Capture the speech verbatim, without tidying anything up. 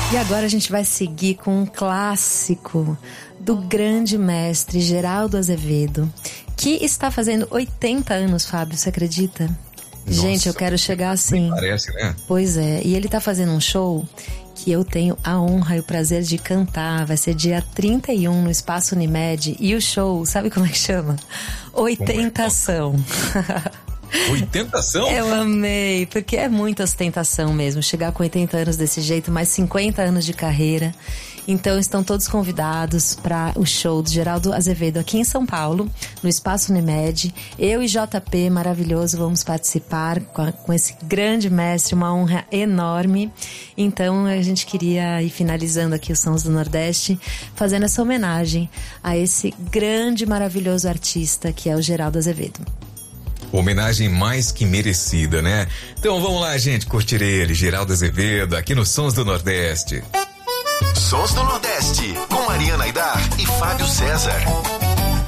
E agora a gente vai seguir com um clássico do grande mestre Geraldo Azevedo, que está fazendo oitenta anos, Fábio, você acredita? Nossa, gente, eu quero chegar assim. Parece, né? Pois é, e ele tá fazendo um show que eu tenho a honra e o prazer de cantar. Vai ser dia trinta e um no Espaço Unimed. E o show, sabe como é que chama? Oitentação. Oitentação? Eu amei, porque é muita ostentação mesmo, chegar com oitenta anos desse jeito, mais cinquenta anos de carreira. Então estão todos convidados para o show do Geraldo Azevedo aqui em São Paulo, no Espaço Unimed. Eu e J P, maravilhoso, vamos participar com, a, com esse grande mestre, uma honra enorme. Então a gente queria ir finalizando aqui os Sons do Nordeste, fazendo essa homenagem a esse grande, maravilhoso artista que é o Geraldo Azevedo. Homenagem mais que merecida, né? Então vamos lá, gente, curtir ele, Geraldo Azevedo, aqui no Sons do Nordeste. Sons do Nordeste, com Mariana Aidar e Fábio César.